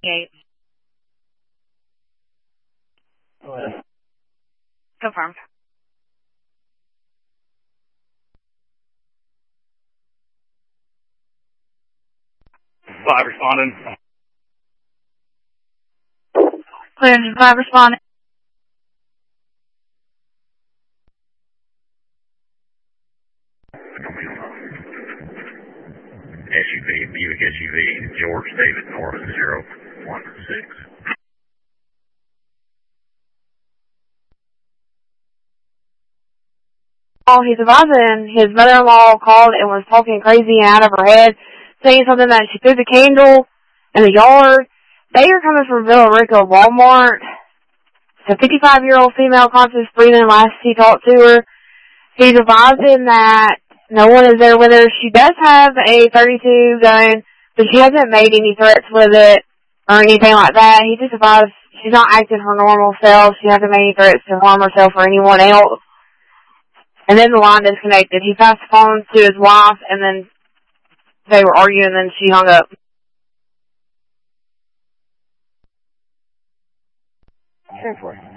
28. Confirmed. 5 responding. Clear 5 responding. SUV, Buick SUV, George David North 016. Oh, he's advising his mother-in-law called and was talking crazy and out of her head, saying something that she threw the candle in the yard. They are coming from Villa Rica Walmart. It's a 55-year-old female conscious breathing last he talked to her. He's advising that no one is there with her. She does have a .32 gun, but she hasn't made any threats with it or anything like that. He just advised she's not acting her normal self. She hasn't made any threats to harm herself or anyone else. And then the line disconnected. He passed the phone to his wife, and then they were arguing, and then she hung up. 10-4.